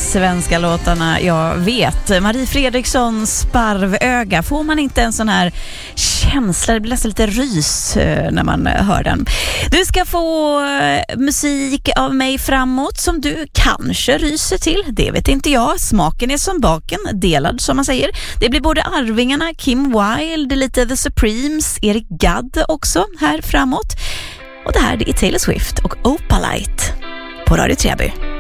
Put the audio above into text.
svenska låtarna jag vet. Marie Fredrikssons Sparvöga. Får man inte en sån här känsla, det blir nästan lite rys när man hör den. Du ska få musik av mig framåt som du kanske ryser till. Det vet inte jag. Smaken är som baken, delad som man säger. Det blir både Arvingarna, Kim Wilde, lite The Supremes, Eric Gadd också här framåt. Och det här det är Taylor Swift och Opalite på Radio Treby.